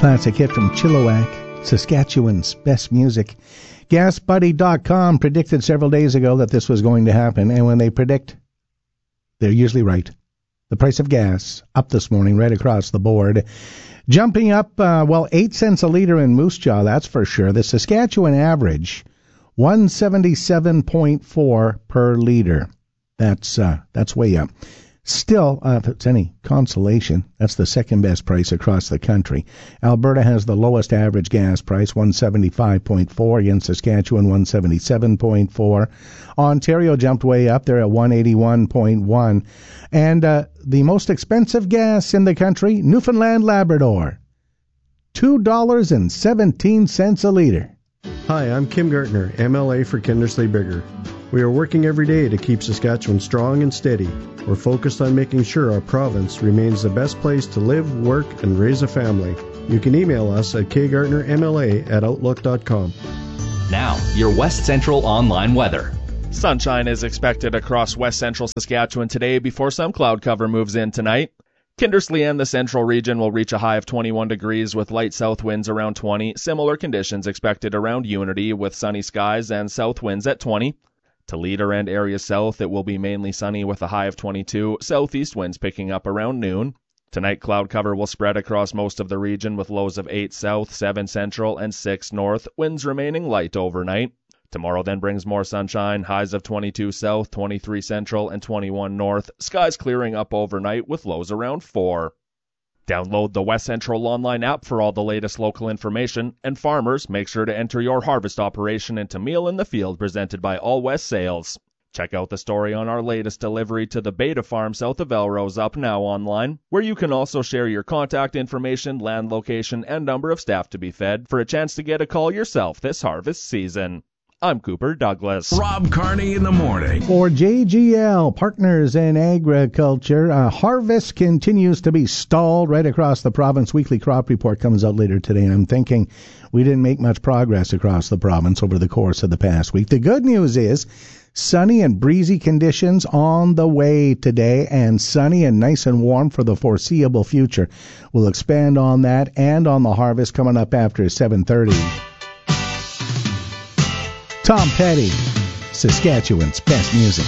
Classic hit from Chilliwack, Saskatchewan's best music. GasBuddy.com predicted several days ago that this was going to happen, and when they predict, they're usually right. The price of gas up this morning right across the board. Jumping up, 8 cents a litre in Moose Jaw, that's for sure. The Saskatchewan average, 177.4 per litre. That's way up. Still, if it's any consolation, that's the second best price across the country. Alberta has the lowest average gas price, 175.4, against Saskatchewan, 177.4. Ontario jumped way up. They're at 181.1. And the most expensive gas in the country, Newfoundland Labrador, $2.17 a litre. Hi, I'm Kim Gartner, MLA for Kindersley Bigger. We are working every day to keep Saskatchewan strong and steady. We're focused on making sure our province remains the best place to live, work, and raise a family. You can email us at kgartnermla@outlook.com. Now, your West Central online weather. Sunshine is expected across west central Saskatchewan today before some cloud cover moves in tonight. Kindersley and the central region will reach a high of 21 degrees with light south winds around 20. Similar conditions expected around Unity with sunny skies and south winds at 20. To Leader and areas south, it will be mainly sunny with a high of 22, southeast winds picking up around noon. Tonight, cloud cover will spread across most of the region with lows of 8 south, 7 central, and 6 north, winds remaining light overnight. Tomorrow then brings more sunshine, highs of 22 south, 23 central, and 21 north, skies clearing up overnight with lows around 4. Download the West Central online app for all the latest local information, and farmers, make sure to enter your harvest operation into Meal in the Field presented by All West Sales. Check out the story on our latest delivery to the Beta Farm south of Elrose up now online, where you can also share your contact information, land location, and number of staff to be fed for a chance to get a call yourself this harvest season. I'm Cooper Douglas. Rob Carney in the morning. For JGL, Partners in Agriculture, harvest continues to be stalled right across the province. Weekly crop report comes out later today. I'm thinking we didn't make much progress across the province over the course of the past week. The good news is sunny and breezy conditions on the way today, and sunny and nice and warm for the foreseeable future. We'll expand on that and on the harvest coming up after 7:30. Tom Petty, Saskatchewan's best music.